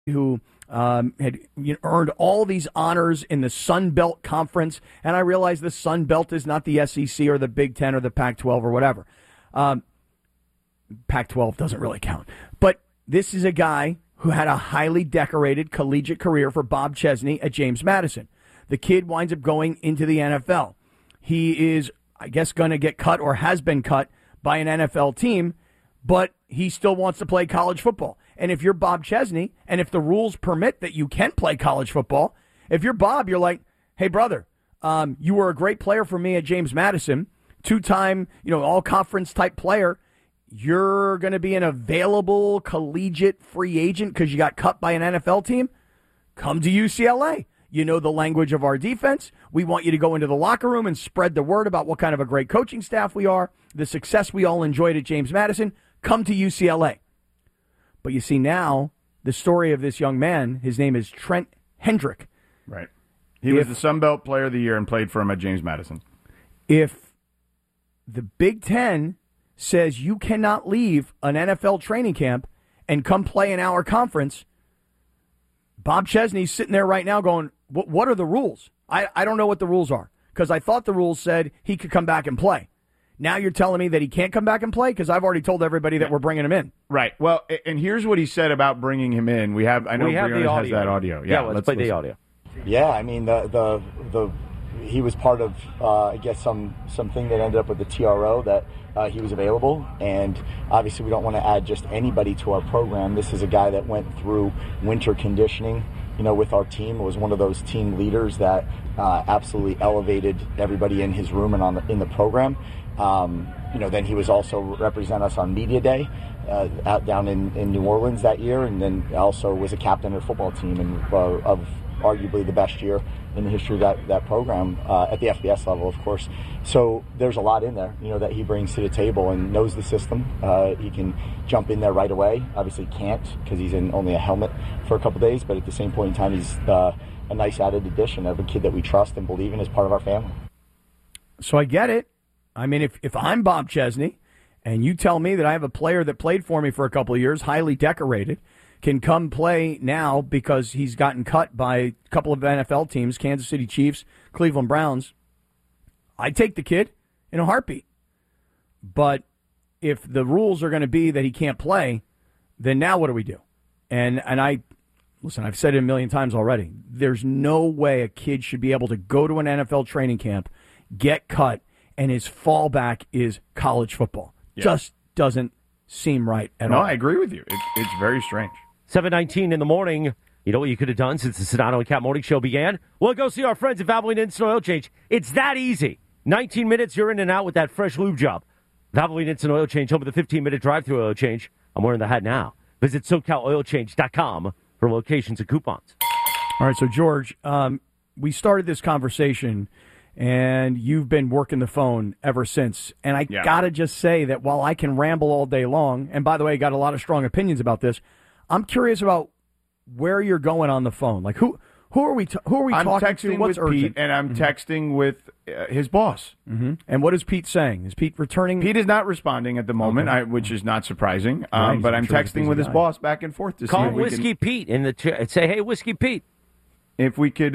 who had earned all these honors in the Sun Belt Conference, and I realize the Sun Belt is not the SEC or the Big Ten or the Pac-12 or whatever. Pac-12 doesn't really count. But this is a guy who had a highly decorated collegiate career for Bob Chesney at James Madison. The kid winds up going into the NFL. He is, I guess, going to get cut or has been cut by an NFL team, but he still wants to play college football. And if you're Bob Chesney, and if the rules permit that you can play college football, if you're Bob, you're like, hey, brother, you were a great player for me at James Madison, two-time, all-conference type player. You're going to be an available collegiate free agent because you got cut by an NFL team. Come to UCLA. You know the language of our defense. We want you to go into the locker room and spread the word about what kind of a great coaching staff we are, the success we all enjoyed at James Madison. Come to UCLA. But you see now, the story of this young man, his name is Trent Hendrick. Right. He was the Sun Belt Player of the Year and played for him at James Madison. If the Big Ten says you cannot leave an NFL training camp and come play in our conference, Bob Chesney's sitting there right now going, what are the rules? I don't know what the rules are, because I thought the rules said he could come back and play. Now you're telling me that he can't come back and play? Because I've already told everybody that we're bringing him in. Right. Well, and here's what he said about bringing him in. I know Brianna has that audio. Yeah, let's play the audio. Yeah, I mean, he was part of, I guess, something that ended up with the TRO that he was available. And obviously we don't want to add just anybody to our program. This is a guy that went through winter conditioning, with our team. It was one of those team leaders that absolutely elevated everybody in his room and in the program. Then he was also represent us on Media Day out down in New Orleans that year, and then also was a captain of the football team and of arguably the best year in the history of that program at the FBS level, of course. So there's a lot in there, that he brings to the table and knows the system. He can jump in there right away. Obviously can't because he's in only a helmet for a couple of days, but at the same point in time, he's a nice added addition of a kid that we trust and believe in as part of our family. So I get it. I mean, if I'm Bob Chesney and you tell me that I have a player that played for me for a couple of years, highly decorated, can come play now because he's gotten cut by a couple of NFL teams, Kansas City Chiefs, Cleveland Browns, I'd take the kid in a heartbeat. But if the rules are going to be that he can't play, then now what do we do? And listen, I've said it a million times already. There's no way a kid should be able to go to an NFL training camp, get cut, and his fallback is college football. Yeah. Just doesn't seem right at all. No, I agree with you. It's very strange. 7:19 in the morning. You know what you could have done since the Sedano and Cat Morning Show began? Well, go see our friends at Valvoline Instant Oil Change. It's that easy. 19 minutes, you're in and out with that fresh lube job. Valvoline Instant Oil Change, home of the 15-minute drive-through oil change. I'm wearing the hat now. Visit SoCalOilChange.com for locations and coupons. All right, so George, we started this conversation, and you've been working the phone ever since. And I got to just say that while I can ramble all day long, and by the way, I got a lot of strong opinions about this, I'm curious about where you're going on the phone. Like, who are we talking to? What's urgent? Pete, and I'm texting with his boss. Mm-hmm. And what is Pete saying? Is Pete returning? Pete is not responding at the moment, which is not surprising. Right, but I'm texting with his boss back and forth to call see him Whiskey Pete in the say, hey, Whiskey Pete. If we could,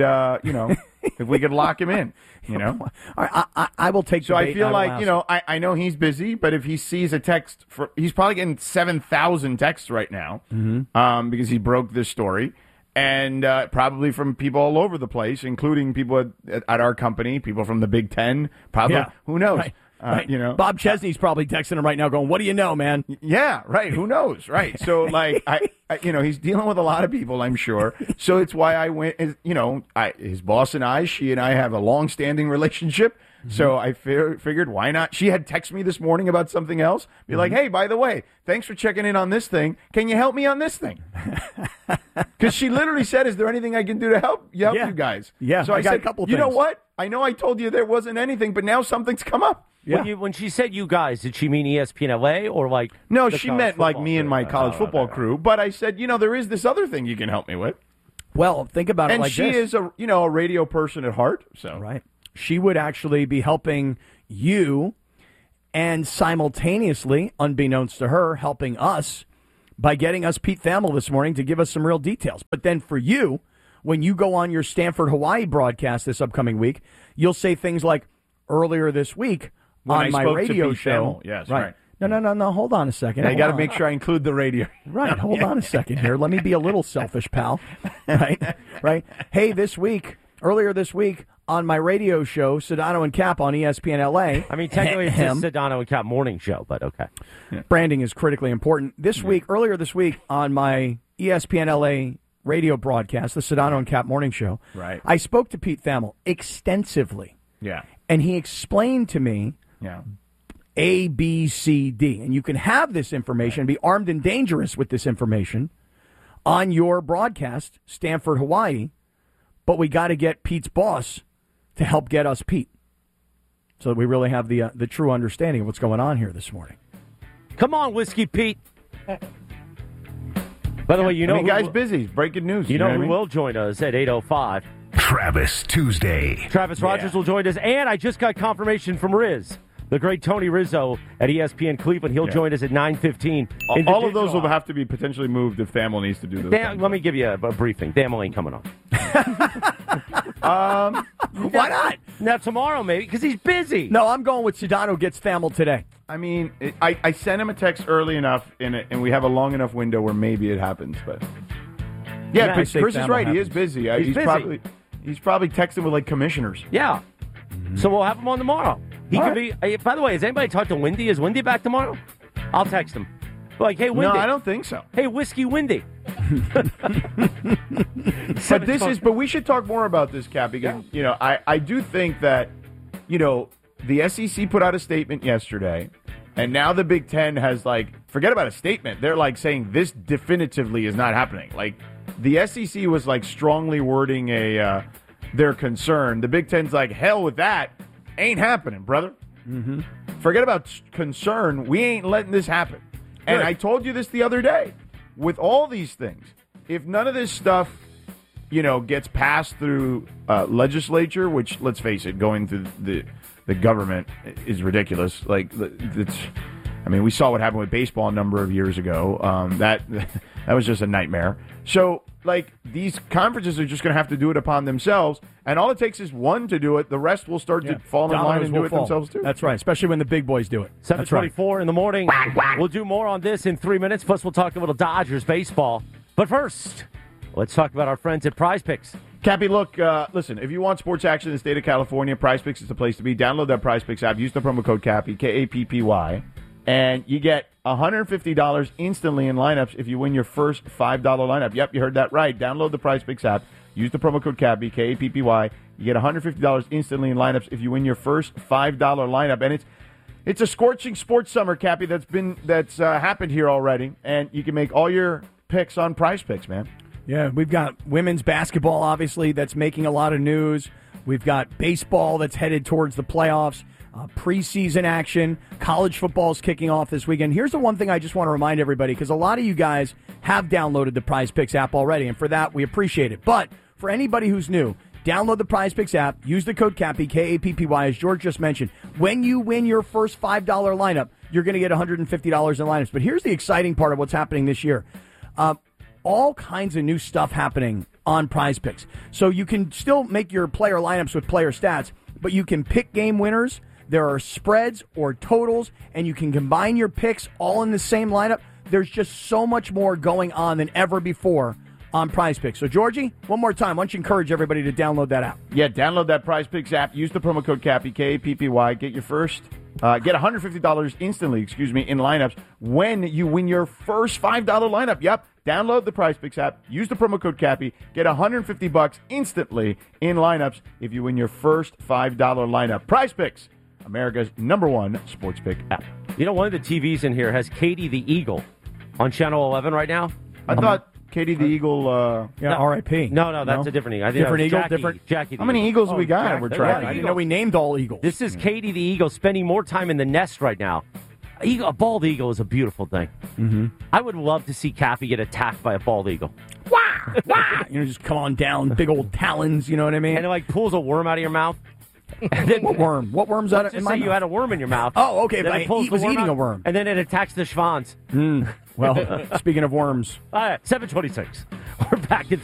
if we could lock him in, All right, I will take. So I feel like I know he's busy, but if he sees a text, he's probably getting 7,000 texts right now, because he broke this story, and probably from people all over the place, including people at our company, people from the Big Ten, probably who knows. Right. Right. Bob Chesney's probably texting him right now going, what do you know, man? Yeah, right. Who knows? Right. So, like, I he's dealing with a lot of people, I'm sure. So it's why I went, his boss and she and I have a long-standing relationship. Mm-hmm. So I figured, why not? She had texted me this morning about something else. Be like, hey, by the way, thanks for checking in on this thing. Can you help me on this thing? Because she literally said, is there anything I can do to help you guys? Yeah. So I got said, a couple of you things. know what? I know I told you there wasn't anything, but now something's come up. Yeah. When she said you guys, did she mean ESPN LA or like? No, she meant like me and my college football crew. But I said, there is this other thing you can help me with. Well, think about it like this. And she is a radio person at heart. So right, she would actually be helping you, and simultaneously, unbeknownst to her, helping us by getting us Pete Thamel this morning to give us some real details. But then for you, when you go on your Stanford, Hawaii broadcast this upcoming week, you'll say things like, earlier this week on my radio show. Yes, right. No. Hold on a second. I got to make sure I include the radio. Right. Hold on a second here. Let me be a little selfish, pal. Right. Hey, earlier this week on my radio show, Sedano and Cap on ESPN LA. I mean, technically it's a Sedano and Cap morning show, but okay. Yeah. Branding is critically important. Earlier this week on my ESPN LA radio broadcast, the Sedano and Cap morning show, right. I spoke to Pete Thamel extensively. Yeah. And he explained to me A, B, C, D. And you can have this information, be armed and dangerous with this information on your broadcast, Stanford, Hawaii. But we got to get Pete's boss to help get us Pete, so that we really have the true understanding of what's going on here this morning. Come on, Whiskey Pete. By the way, you know, guy's busy. Breaking news. You know who will join us at 8:05? Travis Tuesday. Travis Rogers will join us, and I just got confirmation from Riz, the great Tony Rizzo at ESPN Cleveland. He'll join us at 9:15. All of those will have to be potentially moved if Thamel needs to do those. Let me give you a briefing. Thamel ain't coming on. Why not? Now, tomorrow, maybe, because he's busy. No, I'm going with Sedano gets Thamel today. I mean, I sent him a text early enough, and we have a long enough window where maybe it happens. But yeah, but Chris is right. He is busy. He's busy. He's probably texting with like commissioners. Yeah. So we'll have him on tomorrow. He could be. By the way, has anybody talked to Windy? Is Windy back tomorrow? I'll text him. Like, hey, Windy. No, I don't think so. Hey, Whiskey Windy. But we should talk more about this, Cap, because I do think that the SEC put out a statement yesterday, and now the Big Ten has forget about a statement. They're saying this definitively is not happening. The SEC was strongly wording their concern. The Big Ten's hell with that. Ain't happening, brother. Mm-hmm. Forget about concern. We ain't letting this happen. Good. And I told you this the other day. With all these things, if none of this stuff, gets passed through legislature, which, let's face it, going through the government is ridiculous. We saw what happened with baseball a number of years ago. That was just a nightmare. So, these conferences are just going to have to do it upon themselves, and all it takes is one to do it. The rest will start to fall in line and do it themselves, too. That's right, especially when the big boys do it. 7:24 in the morning. We'll do more on this in 3 minutes, plus we'll talk a little Dodgers baseball. But first, let's talk about our friends at Prize Picks. Cappy, look, listen, if you want sports action in the state of California, Prize Picks is the place to be. Download that Prize Picks app. Use the promo code Cappy, K-A-P-P-Y, and you get $150 instantly in lineups if you win your first $5 lineup. Yep, you heard that right. Download the Prize Picks app. Use the promo code Cappy, K-A-P-P-Y. You get $150 instantly in lineups if you win your first $5 lineup. And it's a scorching sports summer, Cappy, that's happened here already. And you can make all your picks on Prize Picks, man. Yeah, we've got women's basketball, obviously, that's making a lot of news. We've got baseball that's headed towards the playoffs. Preseason action. College football is kicking off this weekend. Here's the one thing I just want to remind everybody, because a lot of you guys have downloaded the Prize Picks app already, and for that, we appreciate it. But for anybody who's new, download the Prize Picks app. Use the code Cappy, K-A-P-P-Y, as George just mentioned. When you win your first $5 lineup, you're going to get $150 in lineups. But here's the exciting part of what's happening this year. All kinds of new stuff happening on Prize Picks. So you can still make your player lineups with player stats, but you can pick game winners. There are spreads or totals, and you can combine your picks all in the same lineup. There's just so much more going on than ever before on Prize Picks. So, Georgie, one more time, why don't you encourage everybody to download that app? Yeah, download that Prize Picks app. Use the promo code Cappy, K-A-P-P-Y. Get your first, get $150 instantly, in lineups when you win your first $5 lineup. Yep, download the Prize Picks app. Use the promo code Cappy. Get $150 instantly in lineups if you win your first $5 lineup. Prize Picks, America's #1 sports pick app. One of the TVs in here has Katie the Eagle on Channel 11 right now. I thought Katie the Eagle. R.I.P. No, that's a different eagle. Different eagle? Jackie. How many eagles have we got? We're tracking. I didn't know we named all eagles. This is Katie the Eagle spending more time in the nest right now. A bald eagle is a beautiful thing. Mm-hmm. I would love to see Cappy get attacked by a bald eagle. Wah! Wah! Just come on down, big old talons, you know what I mean? And it pulls a worm out of your mouth. What worm? What worm's out in my mouth? You had a worm in your mouth. Oh, okay. Then I was eating a worm. And then it attacks the schwanz. Well, speaking of worms. 7:26. We're back in